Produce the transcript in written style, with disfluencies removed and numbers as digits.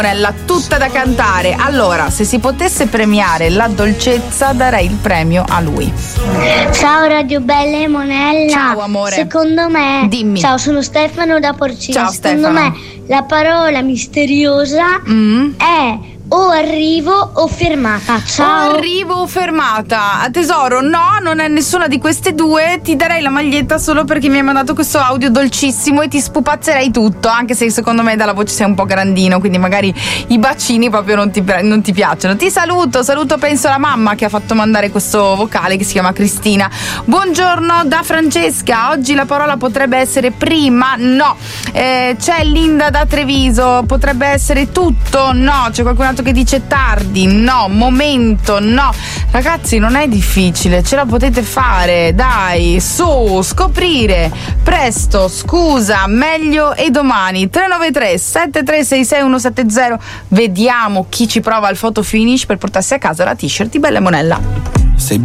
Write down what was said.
Tutta da cantare. Allora, se si potesse premiare la dolcezza, darei il premio a lui. Ciao Radio Bella e Monella. Ciao amore. Secondo me, dimmi. Ciao, sono Stefano da Porcino. Ciao Secondo Stefano. me la parola misteriosa è o arrivo o fermata. Ciao. O arrivo o fermata. Tesoro, no, non è nessuna di queste due. Ti darei la maglietta solo perché mi hai mandato questo audio dolcissimo e ti spupazzerei tutto, anche se secondo me dalla voce sei un po' grandino, quindi magari i bacini proprio non ti piacciono. Ti saluto penso la mamma che ha fatto mandare questo vocale, che si chiama Cristina. Buongiorno da Francesca. Oggi la parola potrebbe essere prima, no. C'è Linda da Treviso. Potrebbe essere tutto, no. C'è qualcun altro che dice tardi, no. Momento, no. Ragazzi, non è difficile, ce la potete fare, dai, su, scoprire presto, scusa, meglio e domani. 393 7366 170. Vediamo chi ci prova al photo finish per portarsi a casa la t-shirt di Bella e Monella.